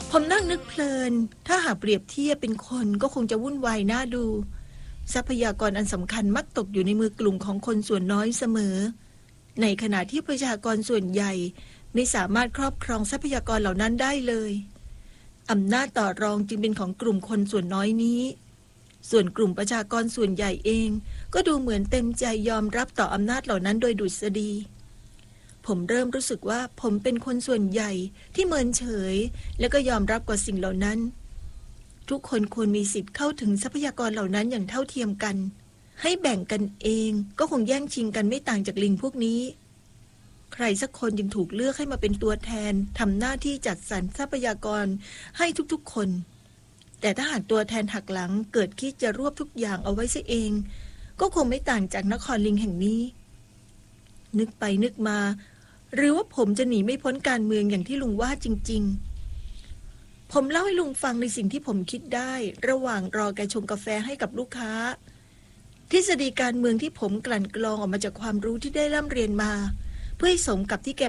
ผมนั่งนึกเพลินถ้าหากเปรียบเทียบเป็นคนก็คงจะวุ่นวายน่าดูทรัพยากรอันสำคัญมักตกอยู่ในมือกลุ่มของคนส่วนน้อยเสมอในขณะที่ประชากรส่วนใหญ่ไม่สามารถครอบครองทรัพยากรเหล่านั้นได้เลยอำนาจต่อรองจึงเป็นของกลุ่มคนส่วนน้อยนี้ส่วนกลุ่มประชากรส่วนใหญ่เองก็ดูเหมือนเต็มใจยอมรับต่ออำนาจเหล่านั้นโดยดุษฎีผมเริ่มรู้สึกว่าผมเป็นคนส่วนใหญ่ที่เมินเฉยและก็ยอมรับกับสิ่งเหล่านั้นทุกคนควรมีสิทธิ์เข้าถึงทรัพยากรเหล่านั้นอย่างเท่าเทียมกันให้แบ่งกันเองก็คงแย่งชิงกันไม่ต่างจากลิงพวกนี้ใครสักคนจึงถูกเลือกให้มาเป็นตัวแทนทำหน้าที่จัดสรรทรัพยากรให้ทุกๆคนแต่ถ้าหากตัวแทนหักหลังเกิดคิดจะรวบทุกอย่างเอาไว้ซะเองก็คงไม่ต่างจากนครลิงแห่งนี้นึกไปนึกมาหรือว่าผมจะหนีไม่พ้นการเมืองอย่างที่ลุงว่าจริงๆผมเล่าให้ลุงฟังในสิ่งที่ผมคิดได้ระหว่างรอแกชงกาแฟให้กับลูกค้าทฤษฎีการเมืองที่ผมกลั่นกรองออกมาจากความรู้ที่ได้ร่ำเรียนมาเพื่อให้สมกับที่แก